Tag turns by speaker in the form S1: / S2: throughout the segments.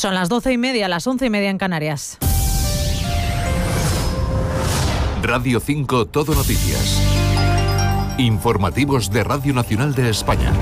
S1: Son las 12:30, las 11:30 en Canarias.
S2: Radio 5 Todo Noticias. Informativos de Radio Nacional de España.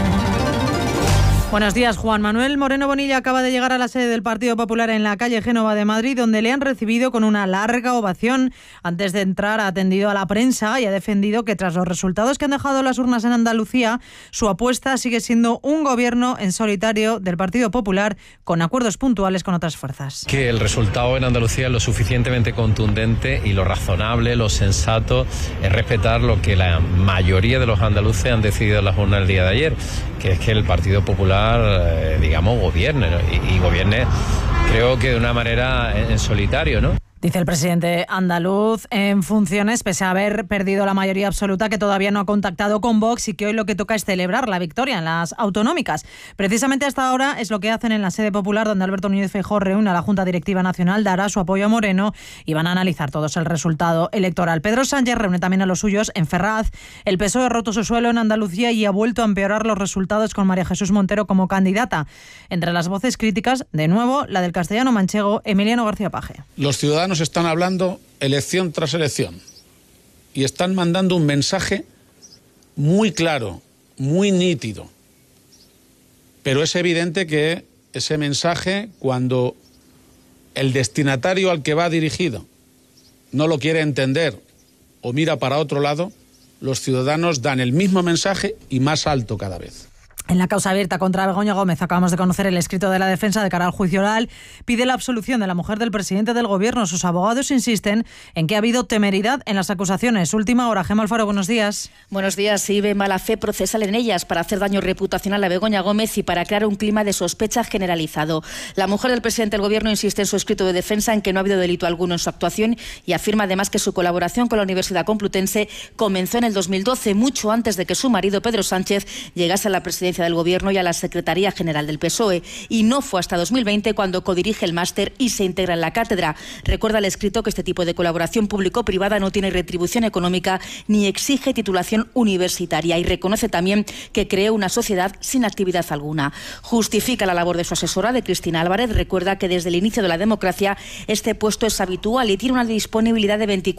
S1: Buenos días. Juan Manuel Moreno Bonilla acaba de llegar a la sede del Partido Popular en la calle Génova de Madrid, donde le han recibido con una larga ovación. Antes de entrar ha atendido a la prensa y ha defendido que tras los resultados que han dejado las urnas en Andalucía, su apuesta sigue siendo un gobierno en solitario del Partido Popular con acuerdos puntuales con otras fuerzas.
S3: Que el resultado en Andalucía es lo suficientemente contundente y lo razonable, lo sensato es respetar lo que la mayoría de los andaluces han decidido en las urnas el día de ayer, que es que el Partido Popular gobierne, ¿no? y gobierne, creo que de una manera en solitario, ¿no?
S1: Dice el presidente andaluz en funciones, pese a haber perdido la mayoría absoluta, que todavía no ha contactado con Vox y que hoy lo que toca es celebrar la victoria en las autonómicas. Precisamente hasta ahora es lo que hacen en la sede popular, donde Alberto Núñez Feijóo reúne a la Junta Directiva Nacional, dará su apoyo a Moreno y van a analizar todos el resultado electoral. Pedro Sánchez reúne también a los suyos en Ferraz. El PSOE ha roto su suelo en Andalucía y ha vuelto a empeorar los resultados con María Jesús Montero como candidata. Entre las voces críticas, de nuevo, la del castellano manchego Emiliano García Paje.
S4: Los ciudadanos están hablando elección tras elección y están mandando un mensaje muy claro, muy nítido. Pero es evidente que ese mensaje, cuando el destinatario al que va dirigido no lo quiere entender o mira para otro lado, los ciudadanos dan el mismo mensaje y más alto cada vez.
S1: En la causa abierta contra Begoña Gómez acabamos de conocer el escrito de la defensa de cara al juicio oral. Pide la absolución de la mujer del presidente del Gobierno. Sus abogados insisten en que ha habido temeridad en las acusaciones. Última hora. Gemma Alfaro, buenos días.
S5: Buenos días. Sí, ve mala fe procesal en ellas para hacer daño reputacional a Begoña Gómez y para crear un clima de sospecha generalizado. La mujer del presidente del Gobierno insiste en su escrito de defensa en que no ha habido delito alguno en su actuación y afirma además que su colaboración con la Universidad Complutense comenzó en el 2012, mucho antes de que su marido Pedro Sánchez llegase a la presidencia del Gobierno y a la Secretaría General del PSOE, y no fue hasta 2020 cuando codirige el máster y se integra en la cátedra. Recuerda el escrito que este tipo de colaboración público-privada no tiene retribución económica ni exige titulación universitaria, y reconoce también que creó una sociedad sin actividad alguna. Justifica la labor de su asesora, de Cristina Álvarez. Recuerda que desde el inicio de la democracia este puesto es habitual y tiene una disponibilidad de 24